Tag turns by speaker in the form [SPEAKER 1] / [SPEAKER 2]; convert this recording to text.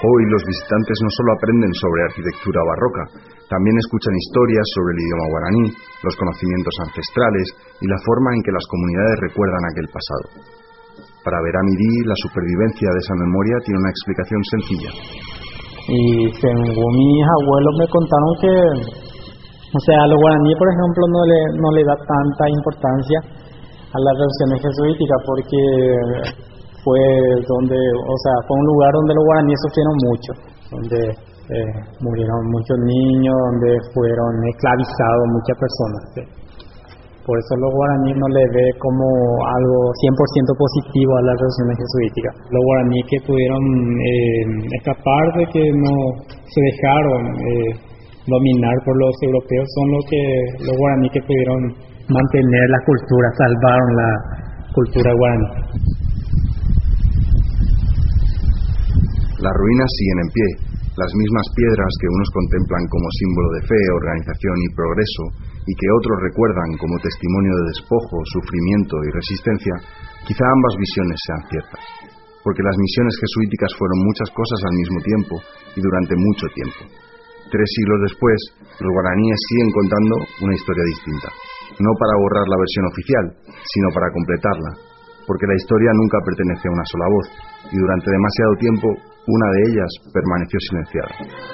[SPEAKER 1] Hoy los visitantes no solo aprenden sobre arquitectura barroca, también escuchan historias sobre el idioma guaraní, los conocimientos ancestrales y la forma en que las comunidades recuerdan aquel pasado. Para Veramiri, la supervivencia de esa memoria tiene una explicación sencilla.
[SPEAKER 2] Y según mis abuelos me contaron que, a los guaraníes, por ejemplo, no le da tanta importancia a las revoluciones jesuíticas porque fue un lugar donde los guaraníes sufrieron mucho, donde murieron muchos niños, donde fueron esclavizados muchas personas, ¿sí? Por eso los guaraníes no le ve como algo 100% positivo a las revoluciones jesuíticas. Los guaraníes que pudieron escapar de que no se dejaron dominar por los europeos son los guaraníes que pudieron mantener la cultura, salvaron la cultura guaraní.
[SPEAKER 1] Las ruinas siguen en pie, las mismas piedras que unos contemplan como símbolo de fe, organización y progreso, y que otros recuerdan como testimonio de despojo, sufrimiento y resistencia, quizá ambas visiones sean ciertas, porque las misiones jesuíticas fueron muchas cosas al mismo tiempo y durante mucho tiempo. 3 siglos después, los guaraníes siguen contando una historia distinta, no para borrar la versión oficial, sino para completarla, porque la historia nunca pertenece a una sola voz, y durante demasiado tiempo una de ellas permaneció silenciada.